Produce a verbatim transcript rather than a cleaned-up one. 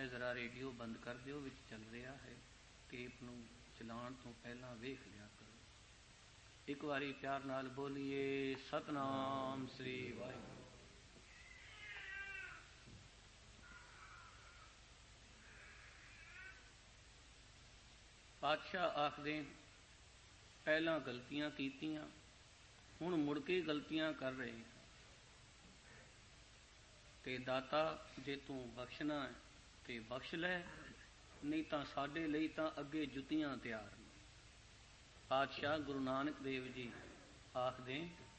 ਇਹ ਜ਼ਰਾ ਰੇਡੀਓ ਬੰਦ ਕਰ ਦਿਓ, ਵਿੱਚ ਚੱਲ ਰਿਹਾ ਹੈ। ਟੇਪ ਨੂੰ ਚਲਾਉਣ ਤੋਂ ਪਹਿਲਾਂ ਵੇਖ ਲਿਆ ਕਰੋ। ਇੱਕ ਵਾਰੀ ਪਿਆਰ ਨਾਲ ਬੋਲੀਏ ਸਤਨਾਮ ਸ੍ਰੀ ਵਾਹਿਗੁਰੂ। ਪਾਤਸ਼ਾਹ ਆਖਦੇ, ਪਹਿਲਾਂ ਗਲਤੀਆਂ ਕੀਤੀਆਂ, ਹੁਣ ਮੁੜ ਕੇ ਗਲਤੀਆਂ ਕਰ ਰਹੇ ਹਾਂ, ਤੇ ਦਾਤਾ ਜੇ ਤੂੰ ਬਖਸ਼ਣਾ ਹੈ ਤੇ ਬਖਸ਼ ਲੈ, ਨਹੀਂ ਤਾਂ ਸਾਡੇ ਲਈ ਤਾਂ ਅੱਗੇ ਜੁੱਤੀਆਂ ਤਿਆਰ ਨੇ। ਪਾਤਸ਼ਾਹ ਗੁਰੂ ਨਾਨਕ ਦੇਵ ਜੀ ਆਖਦੇ,